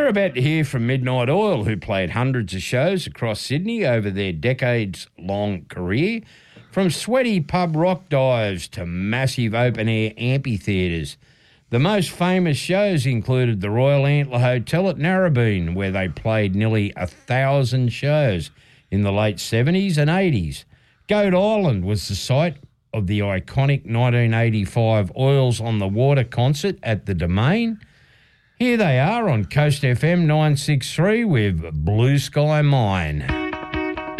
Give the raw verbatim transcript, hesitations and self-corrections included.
We're about to hear from Midnight Oil, who played hundreds of shows across Sydney over their decades-long career, from sweaty pub rock dives to massive open-air amphitheatres. The most famous shows included the Royal Antler Hotel at Narrabeen, where they played nearly a thousand shows in the late seventies and eighties. Goat Island was the site of the iconic nineteen eighty-five Oils on the Water concert at the Domain. Here they are on Coast F M nine six three with Blue Sky Mine.